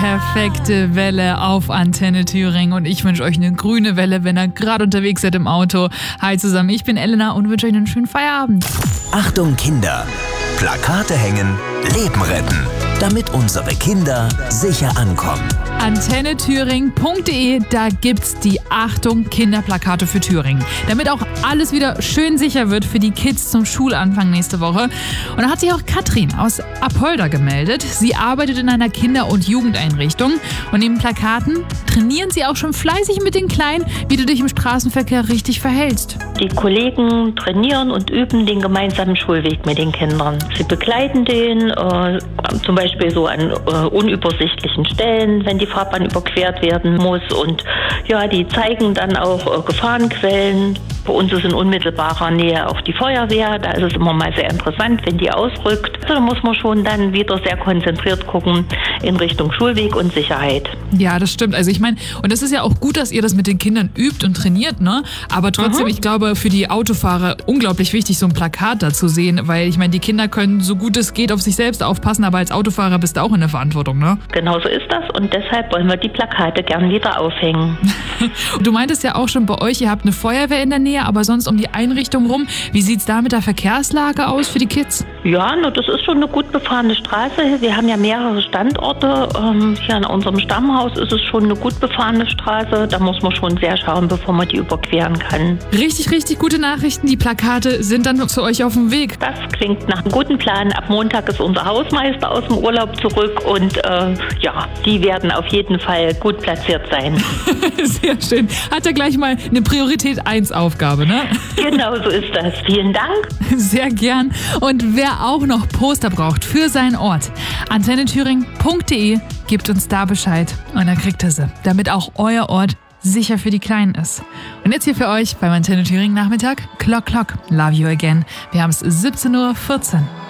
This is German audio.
perfekte Welle auf Antenne Thüringen und ich wünsche euch eine grüne Welle, wenn ihr gerade unterwegs seid im Auto. Hi zusammen, ich bin Elena und wünsche euch einen schönen Feierabend. Achtung Kinder! Plakate hängen, Leben retten, damit unsere Kinder sicher ankommen. AntenneThüringen.de, da gibt's die Achtung Kinderplakate für Thüringen. Damit auch alles wieder schön sicher wird für die Kids zum Schulanfang nächste Woche. Und da hat sich auch Katrin aus Apolda gemeldet. Sie arbeitet in einer Kinder- und Jugendeinrichtung. Und neben Plakaten trainieren sie auch schon fleißig mit den Kleinen, wie du dich im Straßenverkehr richtig verhältst. Die Kollegen trainieren und üben den gemeinsamen Schulweg mit den Kindern. Sie begleiten den, zum Beispiel so an unübersichtlichen Stellen, wenn die Fahrbahn überquert werden muss. Und ja, die zeigen dann auch Gefahrenquellen. Bei uns ist in unmittelbarer Nähe auch die Feuerwehr. Da ist es immer mal sehr interessant, wenn die ausrückt. Also da muss man schon dann wieder sehr konzentriert gucken in Richtung Schulweg und Sicherheit. Ja, das stimmt. Also ich meine, und es ist ja auch gut, dass ihr das mit den Kindern übt und trainiert, ne? Aber trotzdem, ich glaube, für die Autofahrer unglaublich wichtig, so ein Plakat da zu sehen, weil ich meine, die Kinder können so gut es geht auf sich selbst aufpassen, aber als Autofahrer bist du auch in der Verantwortung, ne? Genau so ist das und deshalb wollen wir die Plakate gern wieder aufhängen. Du meintest ja auch schon bei euch, ihr habt eine Feuerwehr in der Nähe, aber sonst um die Einrichtung rum. Wie sieht's da mit der Verkehrslage aus für die Kids? Ja, das ist schon eine gut befahrene Straße. Wir haben ja mehrere Standorte. Hier an unserem Stammhaus ist es schon eine gut befahrene Straße. Da muss man schon sehr schauen, bevor man die überqueren kann. Richtig, richtig gute Nachrichten. Die Plakate sind dann zu euch auf dem Weg. Das klingt nach einem guten Plan. Ab Montag ist unser Hausmeister aus dem Urlaub zurück und ja, die werden auf jeden Fall gut platziert sein. Sehr schön. Hat ja gleich mal eine Priorität 1 Aufgabe, ne? Genau so ist das. Vielen Dank. Sehr gern. Und wer auch noch Poster braucht für seinen Ort, AntenneThüringen.de, gibt uns da Bescheid und dann kriegt ihr sie, damit auch euer Ort sicher für die Kleinen ist. Und jetzt hier für euch beim Antenne Thüringen Nachmittag, Clock Clock, Love You Again. Wir haben es 17:14 Uhr.